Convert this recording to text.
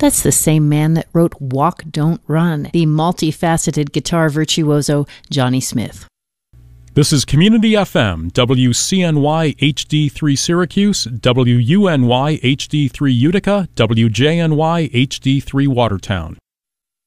That's the same man that wrote Walk, Don't Run, the multifaceted guitar virtuoso Johnny Smith. This is Community FM, WCNY HD3 Syracuse, WUNY HD3 Utica, WJNY HD3 Watertown.